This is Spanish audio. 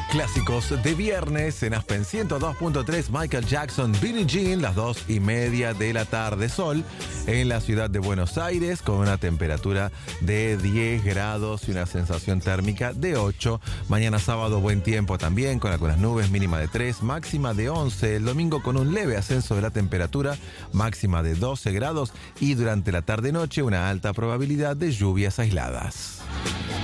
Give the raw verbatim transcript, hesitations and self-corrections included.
Clásicos de viernes en Aspen ciento dos punto tres, Michael Jackson, Billie Jean, las dos y media de la tarde. Sol en la ciudad de Buenos Aires con una temperatura de diez grados y una sensación térmica de ocho. Mañana sábado buen tiempo también con algunas nubes, mínima de tres, máxima de once. El domingo con un leve ascenso de la temperatura, máxima de doce grados y durante la tarde-noche una alta probabilidad de lluvias aisladas.